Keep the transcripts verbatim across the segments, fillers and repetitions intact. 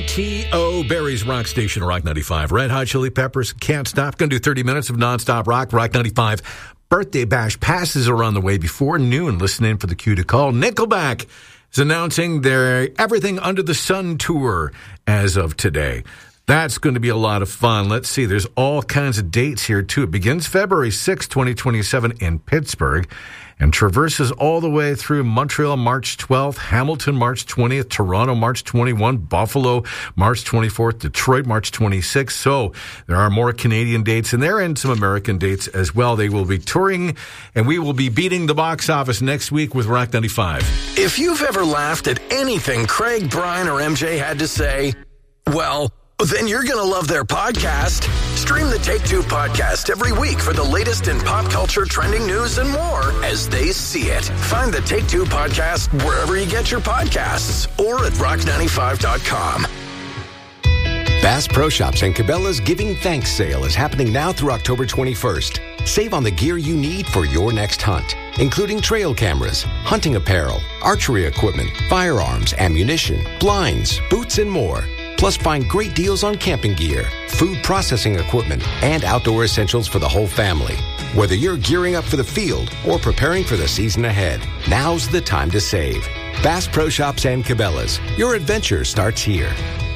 T O Barry's Rock Station, Rock ninety-five. Red Hot Chili Peppers, Can't Stop. Going to do thirty minutes of nonstop rock. Rock ninety-five birthday bash passes are on the way before noon. Listen in for the cue to call. Nickelback is announcing their Everything Under the Sun tour as of today. That's going to be a lot of fun. Let's see. There's all kinds of dates here, too. It begins February sixth, twenty twenty-seven in Pittsburgh and traverses all the way through Montreal, March twelfth, Hamilton, March twentieth, Toronto, March twenty-first, Buffalo, March twenty-fourth, Detroit, March twenty-sixth. So there are more Canadian dates, and there are some American dates as well. They will be touring, and we will be beating the box office next week with Rock ninety-five. If you've ever laughed at anything Craig, Brian, or M J had to say, well, then you're going to love their podcast. Stream the Take Two podcast every week for the latest in pop culture, trending news, and more as they see it. Find the Take Two podcast wherever you get your podcasts or at rock ninety-five dot com. Bass Pro Shops and Cabela's Giving Thanks sale is happening now through October twenty-first. Save on the gear you need for your next hunt, including trail cameras, hunting apparel, archery equipment, firearms, ammunition, blinds, boots, and more. Plus, find great deals on camping gear, food processing equipment, and outdoor essentials for the whole family. Whether you're gearing up for the field or preparing for the season ahead, now's the time to save. Bass Pro Shops and Cabela's. Your adventure starts here.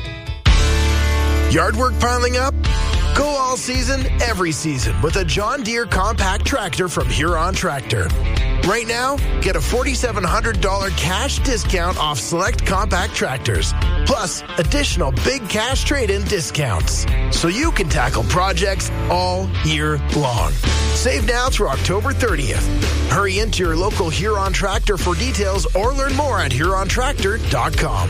Yard work piling up? Go all season, every season with a John Deere compact tractor from Huron Tractor. Right now, get a four thousand seven hundred dollars cash discount off select compact tractors, plus additional big cash trade-in discounts, so you can tackle projects all year long. Save now through October thirtieth. Hurry into your local Huron Tractor for details or learn more at huron tractor dot com.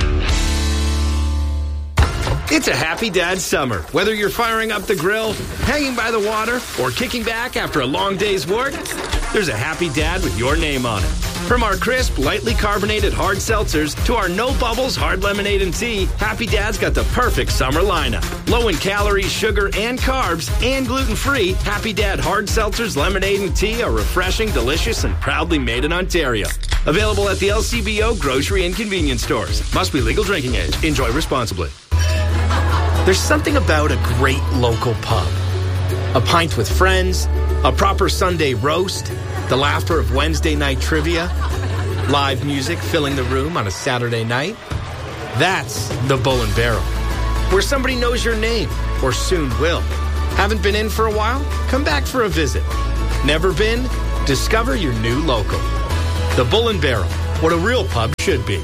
It's a happy dad summer. Whether you're firing up the grill, hanging by the water, or kicking back after a long day's work, there's a happy dad with your name on it. From our crisp, lightly carbonated hard seltzers to our no bubbles hard lemonade and tea, Happy Dad's got the perfect summer lineup. Low in calories, sugar, and carbs, and gluten-free, Happy Dad hard seltzers, lemonade, and tea are refreshing, delicious, and proudly made in Ontario. Available at the L C B O grocery and convenience stores. Must be legal drinking age. Enjoy responsibly. There's something about a great local pub. A pint with friends, a proper Sunday roast, the laughter of Wednesday night trivia, live music filling the room on a Saturday night. That's the Bull and Barrel, where somebody knows your name, or soon will. Haven't been in for a while? Come back for a visit. Never been? Discover your new local. The Bull and Barrel, what a real pub should be.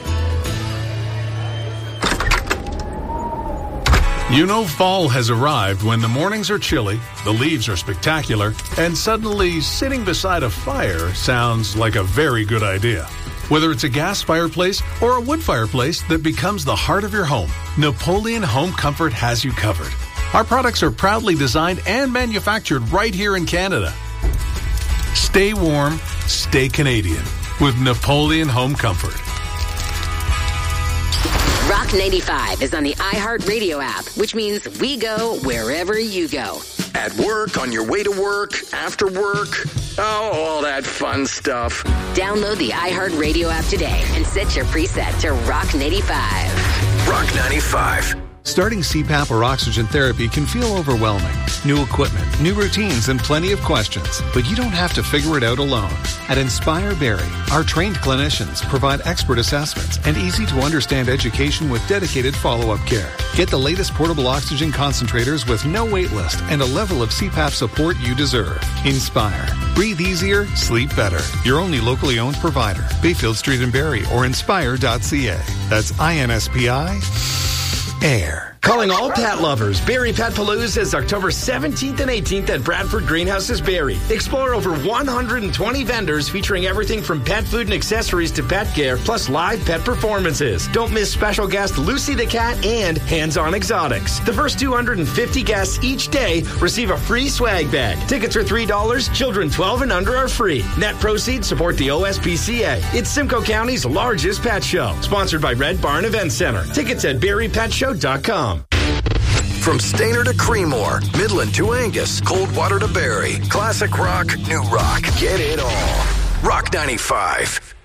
You know fall has arrived when the mornings are chilly, the leaves are spectacular, and suddenly sitting beside a fire sounds like a very good idea. Whether it's a gas fireplace or a wood fireplace that becomes the heart of your home, Napoleon Home Comfort has you covered. Our products are proudly designed and manufactured right here in Canada. Stay warm, stay Canadian with Napoleon Home Comfort. Rock ninety-five is on the iHeartRadio app, which means we go wherever you go. At work, on your way to work, after work, oh, all that fun stuff. Download the iHeartRadio app today and set your preset to Rock ninety-five. Rock ninety-five. Starting C PAP or oxygen therapy can feel overwhelming. New equipment, new routines, and plenty of questions. But you don't have to figure it out alone. At Inspire Barrie, our trained clinicians provide expert assessments and easy-to-understand education with dedicated follow-up care. Get the latest portable oxygen concentrators with no wait list and a level of C PAP support you deserve. Inspire. Breathe easier, sleep better. Your only locally owned provider. Bayfield Street in Barrie or inspire dot c a. That's I N S P I Air. Calling all pet lovers. Barrie Pet Palooza is October seventeenth and eighteenth at Bradford Greenhouses, Barrie. Explore over one hundred twenty vendors featuring everything from pet food and accessories to pet care, plus live pet performances. Don't miss special guest Lucy the Cat and Hands-On Exotics. The first two hundred fifty guests each day receive a free swag bag. Tickets are three dollars. Children twelve and under are free. Net proceeds support the O S P C A. It's Simcoe County's largest pet show. Sponsored by Red Barn Event Center. Tickets at barrie pet show dot com. From Stayner to Creemore, Midland to Angus, Coldwater to Barrie, classic rock, new rock, get it all. Rock ninety-five.